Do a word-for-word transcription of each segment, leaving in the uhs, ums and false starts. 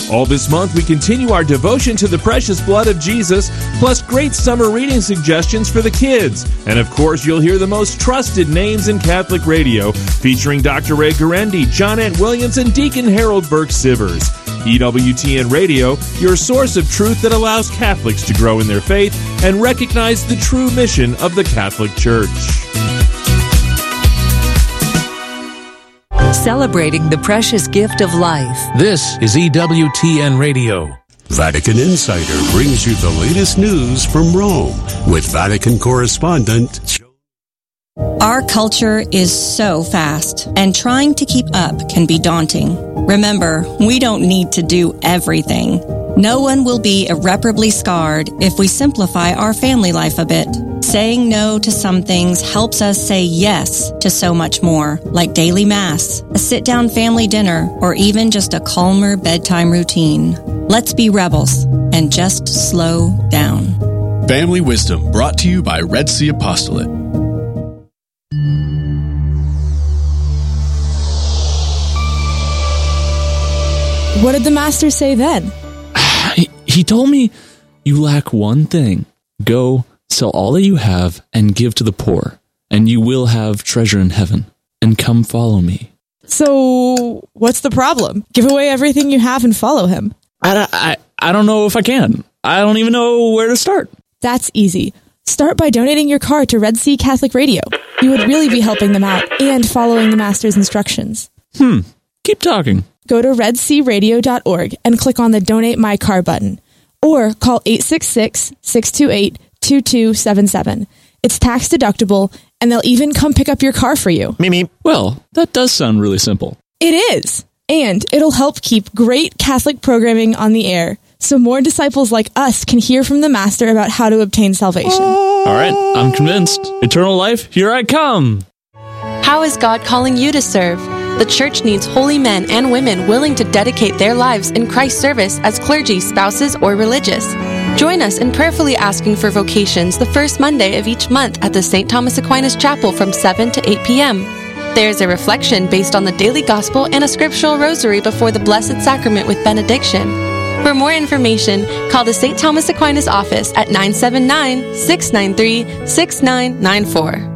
All this month, we continue our devotion to the precious blood of Jesus, plus great summer reading suggestions for the kids. And of course, you'll hear the most trusted names in Catholic radio, featuring Doctor Ray Guarendi, John Ant Williams, and Deacon Harold Burke-Sivers. E W T N Radio, your source of truth that allows Catholics to grow in their faith and recognize the true mission of the Catholic Church. Celebrating the precious gift of life. This is E W T N Radio. Vatican Insider brings you the latest news from Rome with Vatican correspondent. Our culture is so fast, and trying to keep up can be daunting. Remember, we don't need to do everything. No one will be irreparably scarred if we simplify our family life a bit. Saying no to some things helps us say yes to so much more, like daily mass, a sit-down family dinner, or even just a calmer bedtime routine. Let's be rebels and just slow down. Family Wisdom, brought to you by Red Sea Apostolate. What did the master say then? He, he told me, you lack one thing. Go, sell all that you have and give to the poor, and you will have treasure in heaven. And come follow me. So, what's the problem? Give away everything you have and follow him. I, I, I don't know if I can. I don't even know where to start. That's easy. Start by donating your car to Red Sea Catholic Radio. You would really be helping them out and following the master's instructions. Hmm. Keep talking. Go to red sea radio dot org and click on the Donate My Car button. Or call eight six six, six two eight, two two seven seven. It's tax deductible, and they'll even come pick up your car for you. Me, me. Well, that does sound really simple. It is. And it'll help keep great Catholic programming on the air, so more disciples like us can hear from the Master about how to obtain salvation. All right, I'm convinced. Eternal life, here I come. How is God calling you to serve? The Church needs holy men and women willing to dedicate their lives in Christ's service as clergy, spouses, or religious. Join us in prayerfully asking for vocations the first Monday of each month at the Saint Thomas Aquinas Chapel from seven to eight p.m. There's a reflection based on the daily gospel and a scriptural rosary before the Blessed Sacrament with benediction. For more information, call the Saint Thomas Aquinas office at nine seven nine, six nine three, six nine nine four.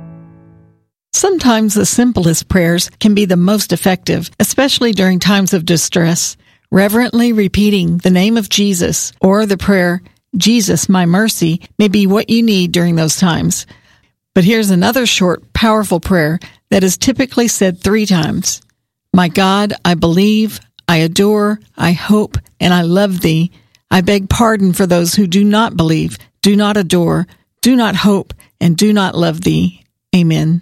Sometimes the simplest prayers can be the most effective, especially during times of distress. Reverently repeating the name of Jesus or the prayer, Jesus, my mercy, may be what you need during those times. But here's another short, powerful prayer that is typically said three times. My God, I believe, I adore, I hope, and I love thee. I beg pardon for those who do not believe, do not adore, do not hope, and do not love thee. Amen.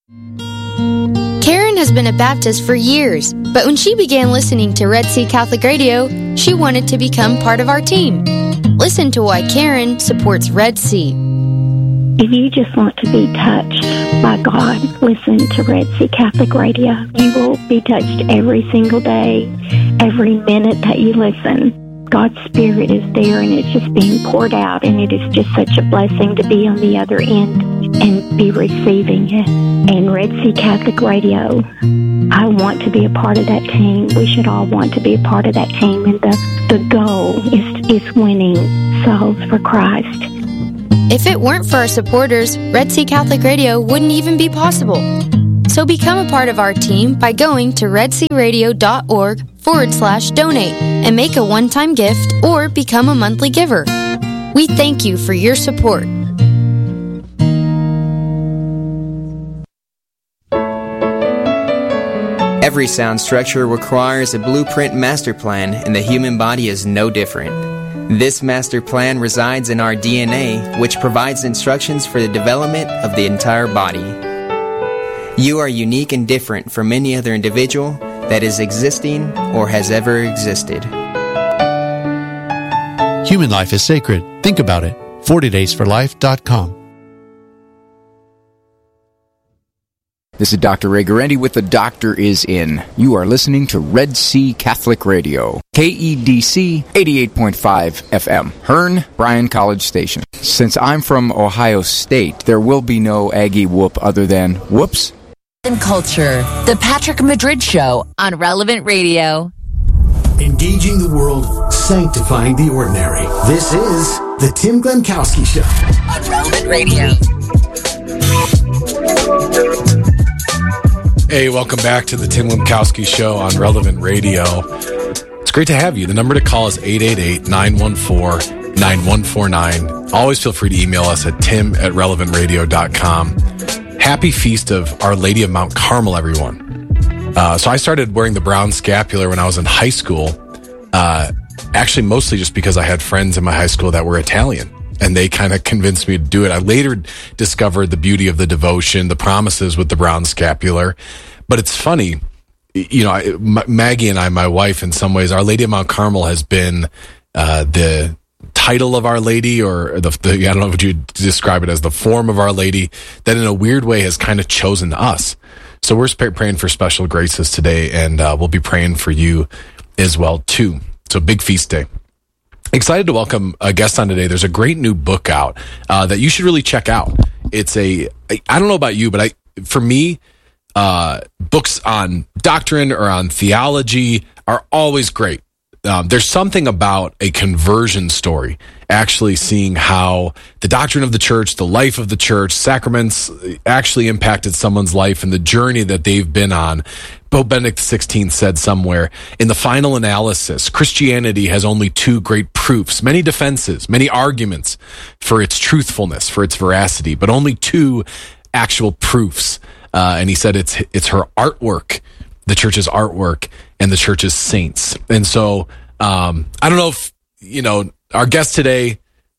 Karen has been a Baptist for years, but when she began listening to Red Sea Catholic Radio, she wanted to become part of our team. Listen to why Karen supports Red Sea. If you just want to be touched by God, listen to Red Sea Catholic Radio. You will be touched every single day, every minute that you listen. God's Spirit is there, and it's just being poured out, and it is just such a blessing to be on the other end and be receiving it. And Red Sea Catholic Radio, I want to be a part of that team. We should all want to be a part of that team, and the, the goal is, is winning souls for Christ. If it weren't for our supporters, Red Sea Catholic Radio wouldn't even be possible. So become a part of our team by going to redsearadio.org forward slash donate and make a one-time gift or become a monthly giver. We thank you for your support. Every sound structure requires a blueprint master plan, and the human body is no different. This master plan resides in our D N A, which provides instructions for the development of the entire body. You are unique and different from any other individual that is existing or has ever existed. Human life is sacred. Think about it. forty days for life dot com. This is Doctor Ray Guarendi with The Doctor Is In. You are listening to Red Sea Catholic Radio, K E D C eighty-eight point five F M, Hearn, Bryan College Station. Since I'm from Ohio State, there will be no Aggie whoop other than whoops. And culture, the Patrick Madrid Show on Relevant Radio. Engaging the world, sanctifying the ordinary. This is the Tim Glemkowski Show on Relevant Radio. Hey, welcome back to the Tim Glemkowski Show on Relevant Radio. It's great to have you. The number to call is eight eight eight, nine one four, nine one four nine. Always feel free to email us at tim at relevant radio dot com. Happy Feast of Our Lady of Mount Carmel, everyone. Uh, so I started wearing the brown scapular when I was in high school, uh, actually mostly just because I had friends in my high school that were Italian, and they kind of convinced me to do it. I later discovered the beauty of the devotion, the promises with the brown scapular. But it's funny, you know, I, M- Maggie and I, my wife, in some ways, Our Lady of Mount Carmel has been uh, the title of Our Lady, or the, the I don't know if you'd describe it as the form of Our Lady, that in a weird way has kind of chosen us. So we're praying for special graces today, and uh, we'll be praying for you as well, too. So big feast day. Excited to welcome a guest on today. There's a great new book out uh, that you should really check out. It's a, I don't know about you, but I, for me, uh, books on doctrine or on theology are always great. Um, there's something about a conversion story, actually seeing how the doctrine of the church, the life of the church, sacraments actually impacted someone's life and the journey that they've been on. Pope Benedict the sixteenth said somewhere, in the final analysis, Christianity has only two great proofs, many defenses, many arguments for its truthfulness, for its veracity, but only two actual proofs. Uh, and he said it's it's her artwork, the church's artwork, and the church's saints. And so, um, I don't know if, you know, our guest today,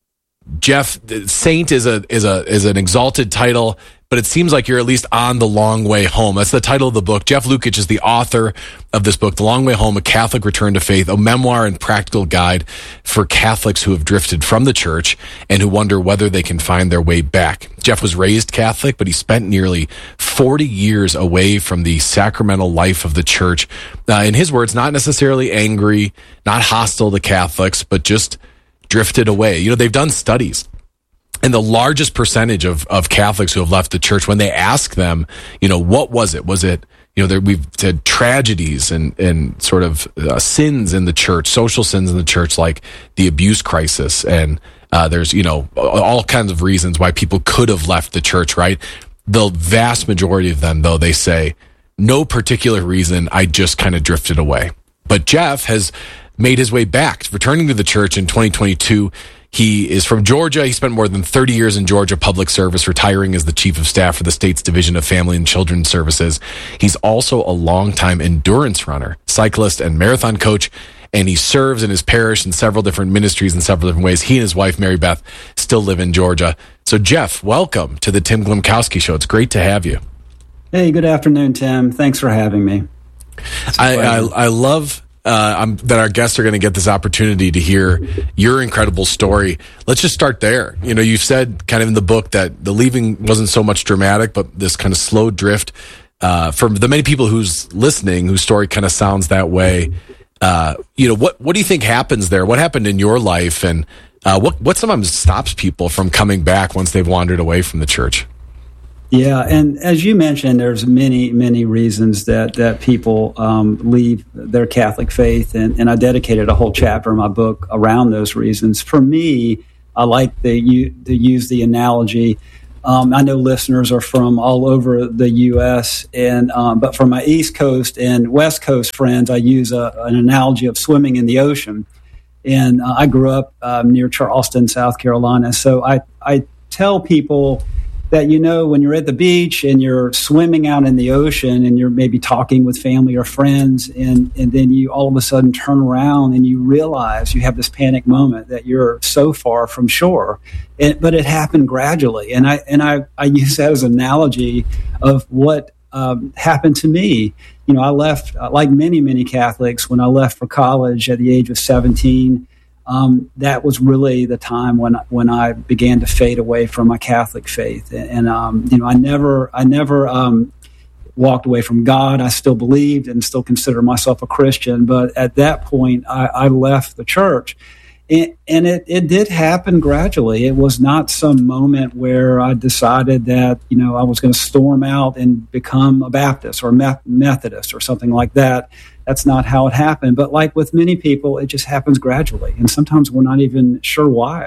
Jeff, Saint is a is a is an exalted title, but it seems like you're at least on the long way home. That's the title of the book. Jeff Lukic is the author of this book, The Long Way Home, A Catholic Return to Faith, a memoir and practical guide for Catholics who have drifted from the church and who wonder whether they can find their way back. Jeff was raised Catholic, but he spent nearly forty years away from the sacramental life of the church. Uh, in his words, not necessarily angry, not hostile to Catholics, but just drifted away. You know, they've done studies, and the largest percentage of, of Catholics who have left the church, when they ask them, you know, what was it? Was it, you know, there, we've had tragedies and, and sort of uh, sins in the church, social sins in the church, like the abuse crisis. And uh, there's, you know, all kinds of reasons why people could have left the church, right? The vast majority of them, though, they say, no particular reason, I just kind of drifted away. But Jeff has made his way back, returning to the church in twenty twenty-two. He is from Georgia. He spent more than thirty years in Georgia public service, retiring as the chief of staff for the state's Division of Family and Children's Services. He's also a longtime endurance runner, cyclist, and marathon coach, and he serves in his parish in several different ministries in several different ways. He and his wife, Mary Beth, still live in Georgia. So, Jeff, welcome to the Tim Glemkowski Show. It's great to have you. Hey, good afternoon, Tim. Thanks for having me. I, I, I love... Uh, I'm, that our guests are going to get this opportunity to hear your incredible story. Let's just start there. You know, you've said kind of in the book that the leaving wasn't so much dramatic, but this kind of slow drift. Uh, for the many people who's listening, whose story kind of sounds that way, uh, you know, what what do you think happens there? What happened in your life, and uh, what what sometimes stops people from coming back once they've wandered away from the church? Yeah, and as you mentioned, there's many, many reasons that that people um, leave their Catholic faith, and, and I dedicated a whole chapter in my book around those reasons. For me, I like the, you, to use the analogy. Um, I know listeners are from all over the U S, and um, but for my East Coast and West Coast friends, I use a, an analogy of swimming in the ocean. And uh, I grew up um, near Charleston, South Carolina, so I, I tell people that, you know, when you're at the beach and you're swimming out in the ocean and you're maybe talking with family or friends, and, and then you all of a sudden turn around and you realize you have this panic moment that you're so far from shore. And, but it happened gradually. And I and I, I use that as an analogy of what um, happened to me. You know, I left, uh, like many, many Catholics, when I left for college at the age of seventeen. Um, that was really the time when when I began to fade away from my Catholic faith, and, and um, you know, I never I never um, walked away from God. I still believed and still consider myself a Christian, but at that point, I, I left the church, and, and it it did happen gradually. It was not some moment where I decided that, you know, I was going to storm out and become a Baptist or Methodist or something like that. that's not how it happened. But like with many people, it just happens gradually, and sometimes we're not even sure why.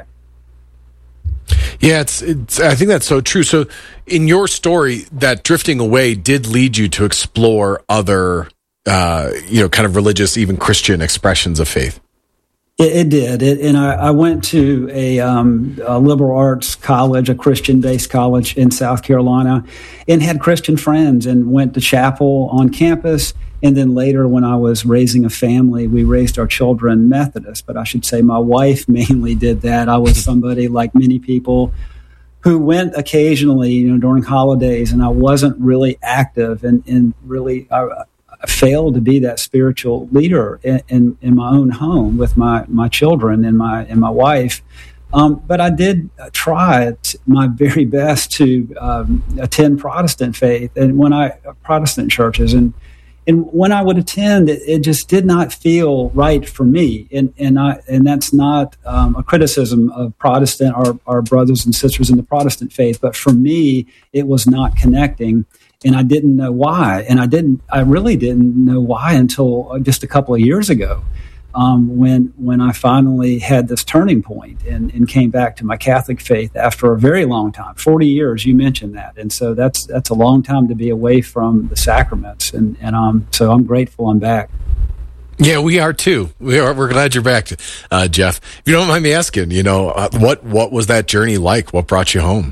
Yeah, it's, it's. I think that's so true. So, in your story, that drifting away did lead you to explore other, uh, you know, kind of religious, even Christian expressions of faith. It, it did, it, and I, I went to a, um, a liberal arts college, a Christian-based college in South Carolina, and had Christian friends, and went to chapel on campus. And then later, when I was raising a family, we raised our children Methodist. But I should say my wife mainly did that. I was somebody, like many people, who went occasionally, you know, during holidays, and I wasn't really active, and, and really I, I failed to be that spiritual leader in, in, in my own home with my, my children and my and my wife. Um, but I did try my very best to um, attend Protestant faith, and when I Protestant churches and. And when I would attend, it, it just did not feel right for me. And and I and that's not um, a criticism of Protestant, our, our brothers and sisters in the Protestant faith. But for me, it was not connecting, and I didn't know why. And I didn't. I really didn't know why until just a couple of years ago, um, when when I finally had this turning point and, and came back to my Catholic faith after a very long time, forty years. You mentioned that, and so that's that's a long time to be away from the sacraments, and and um, so I'm grateful I'm back. Yeah, we are too. We are. We're glad you're back, uh, Jeff. If you don't mind me asking, you know, uh, what what was that journey like? What brought you home?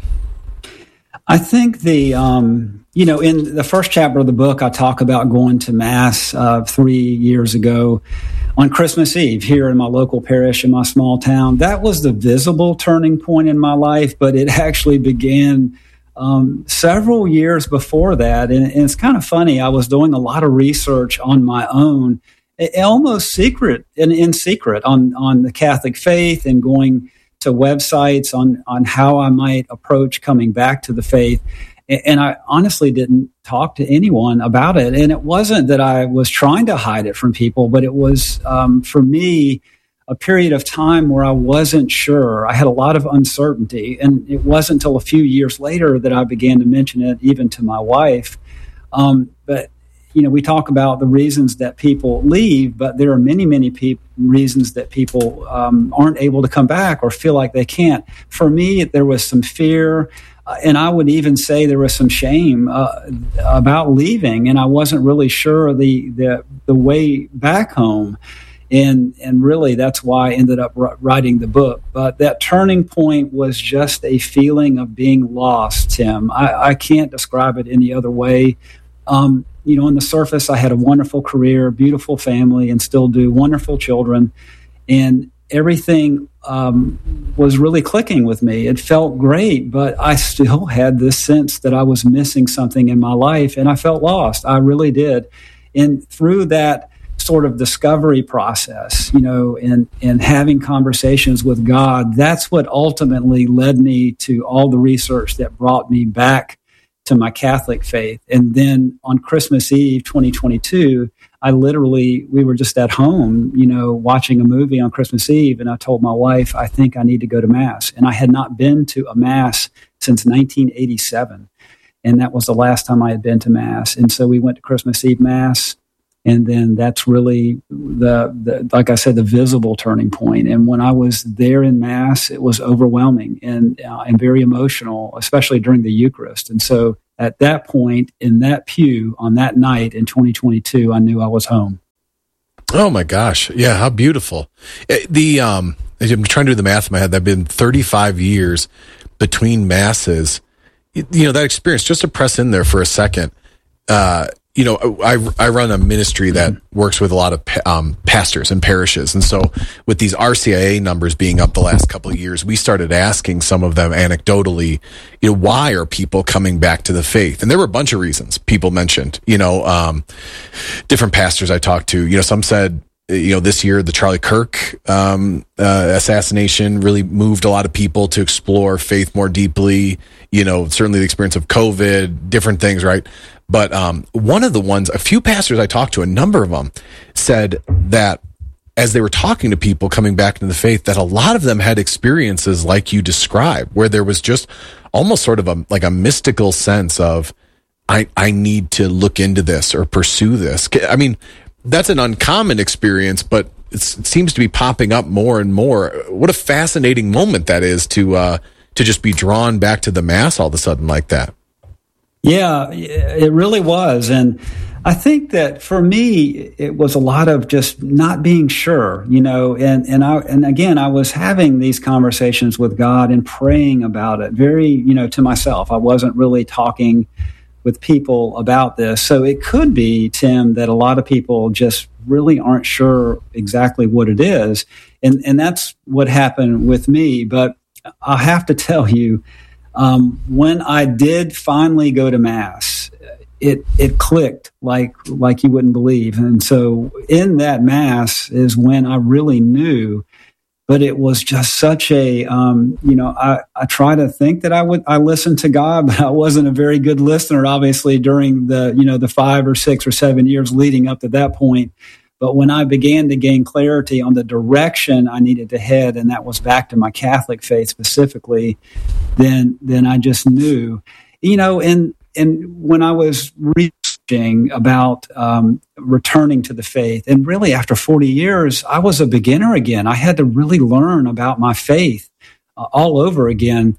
I think the, um, you know, in the first chapter of the book, I talk about going to Mass uh, three years ago on Christmas Eve here in my local parish in my small town. That was the visible turning point in my life, but it actually began um, several years before that. And, and it's kind of funny. I was doing a lot of research on my own, almost secret and in secret on, on the Catholic faith, and going to websites on, on how I might approach coming back to the faith. And I honestly didn't talk to anyone about it. And it wasn't that I was trying to hide it from people, but it was, um, for me, a period of time where I wasn't sure. I had a lot of uncertainty. And it wasn't until a few years later that I began to mention it even to my wife. Um, but you know, we talk about the reasons that people leave, but there are many, many pe- reasons that people um, aren't able to come back or feel like they can't. For me, there was some fear, uh, and I would even say there was some shame uh, about leaving, and I wasn't really sure the the, the way back home. And and really, that's why I ended up r- writing the book. But that turning point was just a feeling of being lost, Tim. I, I can't describe it any other way. Um, you know, on the surface, I had a wonderful career, beautiful family, and still do, wonderful children. And everything um, was really clicking with me. It felt great, but I still had this sense that I was missing something in my life, and I felt lost. I really did. And through that sort of discovery process, you know, and, and having conversations with God, that's what ultimately led me to all the research that brought me back to my Catholic faith. And then on Christmas Eve, twenty twenty-two, I literally, we were just at home, you know, watching a movie on Christmas Eve. And I told my wife, I think I need to go to Mass. And I had not been to a Mass since nineteen eighty-seven. And that was the last time I had been to Mass. And so we went to Christmas Eve Mass. And then that's really the, the, like I said, the visible turning point. And when I was there in Mass, it was overwhelming and, uh, and very emotional, especially during the Eucharist. And so at that point, in that pew on that night in twenty twenty-two, I knew I was home. Oh my gosh. Yeah. How beautiful. The, um, I'm trying to do the math in my head. That'd been thirty-five years between Masses. You know, that experience, just to press in there for a second, uh, you know, I, I run a ministry that works with a lot of um, pastors and parishes. And so with these R C I A numbers being up the last couple of years, we started asking some of them anecdotally, you know, why are people coming back to the faith? And there were a bunch of reasons people mentioned, you know, um, different pastors I talked to, you know, some said, you know, this year, the Charlie Kirk um, uh, assassination really moved a lot of people to explore faith more deeply. You know, certainly the experience of COVID, different things, right? But um, one of the ones, a few pastors I talked to, a number of them, said that as they were talking to people coming back into the faith, that a lot of them had experiences like you described, where there was just almost sort of a like a mystical sense of, I, I need to look into this or pursue this. I mean, that's an uncommon experience, but it's, it seems to be popping up more and more. What a fascinating moment that is to uh, to just be drawn back to the Mass all of a sudden like that. Yeah, it really was. And I think that for me, it was a lot of just not being sure, you know, and, and I, and again, I was having these conversations with God and praying about it very, you know, to myself. I wasn't really talking with people about this. So it could be, Tim, that a lot of people just really aren't sure exactly what it is. And, and that's what happened with me. But I have to tell you, um, when I did finally go to Mass, it it clicked like like you wouldn't believe. And so in that Mass is when I really knew. But it was just such a, um, you know, I, I try to think that I would, I listened to God, but I wasn't a very good listener, obviously, during the, you know, the five or six or seven years leading up to that point. But when I began to gain clarity on the direction I needed to head, and that was back to my Catholic faith specifically, then, then I just knew, you know, and, and when I was researching about um, returning to the faith, and really after forty years, I was a beginner again. I had to really learn about my faith uh, all over again.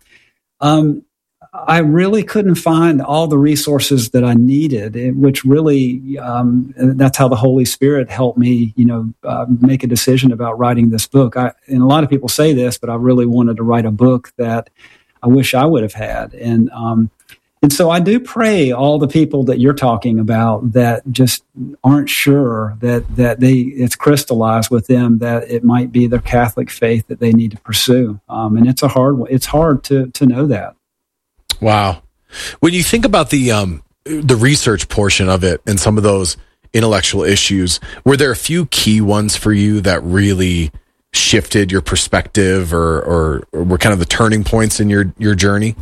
Um, I really couldn't find all the resources that I needed, which really, um, that's how the Holy Spirit helped me, you know, uh, make a decision about writing this book. I, and a lot of people say this, but I really wanted to write a book that I wish I would have had. And, um, And so I do pray all the people that you're talking about that just aren't sure that, that they it's crystallized with them that it might be their Catholic faith that they need to pursue. Um, and it's a hard it's hard to to know that. Wow. When you think about the um, the research portion of it and some of those intellectual issues, were there a few key ones for you that really shifted your perspective or, or, or were kind of the turning points in your, your journey?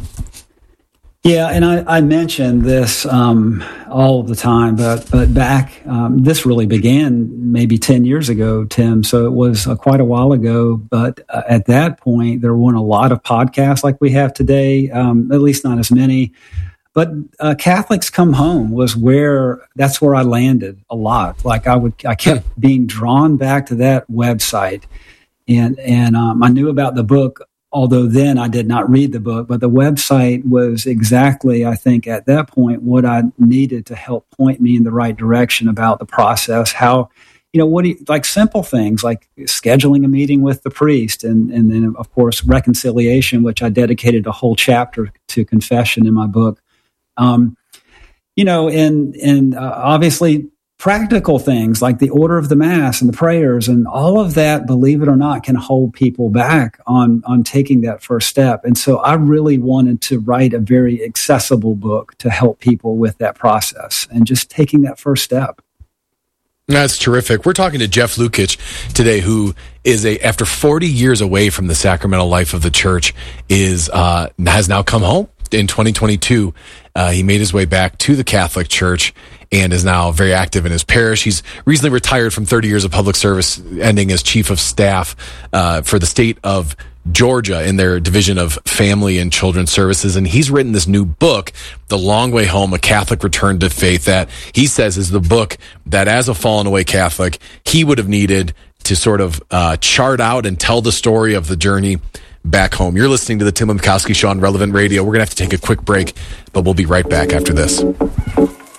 Yeah, and I, I mentioned this um, all of the time, but but back, um, this really began maybe ten years ago, Tim, so it was uh, quite a while ago, but uh, at that point, there weren't a lot of podcasts like we have today, um, at least not as many, but uh, Catholics Come Home was where, that's where I landed a lot. Like I would, I kept being drawn back to that website, and, and um, I knew about the book, although then I did not read the book, but the website was exactly, I think, at that point, what I needed to help point me in the right direction about the process. How, you know, what do you, like simple things like scheduling a meeting with the priest, and, and then, of course, reconciliation, which I dedicated a whole chapter to confession in my book. Um, you know, and, and uh, obviously, practical things like the order of the Mass and the prayers and all of that, believe it or not, can hold people back on, on taking that first step. And so I really wanted to write a very accessible book to help people with that process and just taking that first step. That's terrific. We're talking to Jeff Lukic today, who is a, after forty years away from the sacramental life of the church, is, uh, has now come home in twenty twenty-two. Uh, he made his way back to the Catholic Church and is now very active in his parish. He's recently retired from thirty years of public service, ending as chief of staff uh, for the state of Georgia in their division of family and children's services. And he's written this new book, The Long Way Home, A Catholic Return to Faith, that he says is the book that as a fallen away Catholic, he would have needed to sort of uh, chart out and tell the story of the journey back home. You're listening to the Tim Lemkowski Show on Relevant Radio. We're going to have to take a quick break, but we'll be right back after this.